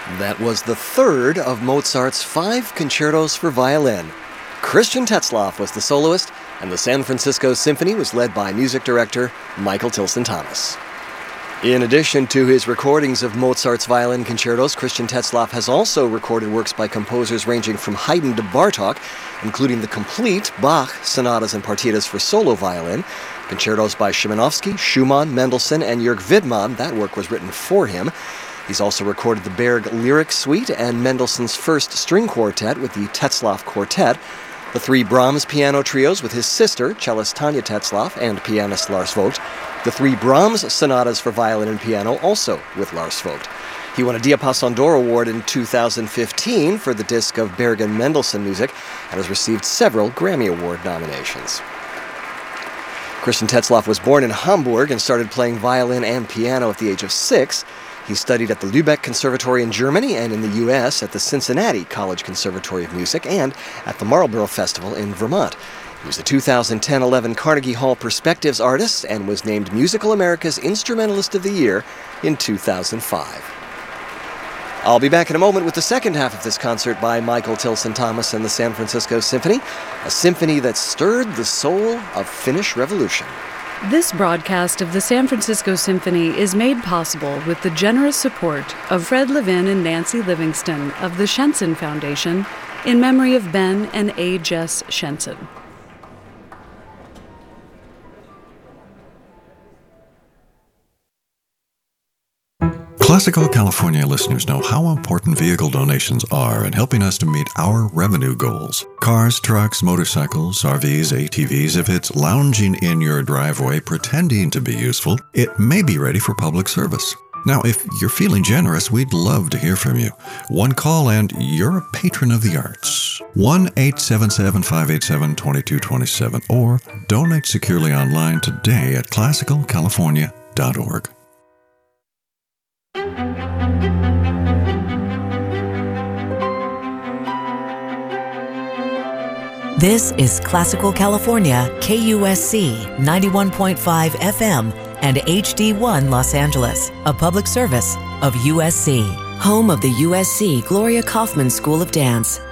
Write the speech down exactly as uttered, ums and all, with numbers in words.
That was the third of Mozart's five concertos for violin. Christian Tetzlaff was the soloist, and the San Francisco Symphony was led by music director Michael Tilson Thomas. In addition to his recordings of Mozart's violin concertos, Christian Tetzlaff has also recorded works by composers ranging from Haydn to Bartók, including the complete Bach sonatas and partitas for solo violin, concertos by Szymanowski, Schumann, Mendelssohn, and Jörg Widmann. That work was written for him. He's also recorded the Berg Lyric Suite and Mendelssohn's first string quartet with the Tetzlaff Quartet, the three Brahms piano trios with his sister, cellist Tanya Tetzlaff, and pianist Lars Vogt, the three Brahms sonatas for violin and piano, also with Lars Vogt. He won a Diapason d'Or Award in two thousand fifteen for the disc of Bergen Mendelssohn music and has received several Grammy Award nominations. Christian Tetzlaff was born in Hamburg and started playing violin and piano at the age of six. He studied at the Lübeck Conservatory in Germany and in the U S at the Cincinnati College Conservatory of Music and at the Marlborough Festival in Vermont. He was the two thousand ten eleven Carnegie Hall Perspectives Artist and was named Musical America's Instrumentalist of the Year in two thousand five. I'll be back in a moment with the second half of this concert by Michael Tilson Thomas and the San Francisco Symphony, a symphony that stirred the soul of Finnish Revolution. This broadcast of the San Francisco Symphony is made possible with the generous support of Fred Levin and Nancy Livingston of the Shenson Foundation in memory of Ben and A. Jess Shenson. Classical California listeners know how important vehicle donations are in helping us to meet our revenue goals. Cars, trucks, motorcycles, R Vs, A T Vs, if it's lounging in your driveway pretending to be useful, it may be ready for public service. Now, if you're feeling generous, we'd love to hear from you. One call and you're a patron of the arts. one eight seven seven, five eight seven, two two two seven or donate securely online today at classical california dot org. This is Classical California, K U S C ninety-one point five F M and H D one Los Angeles, a public service of U S C, home of the U S C Gloria Kaufman School of Dance.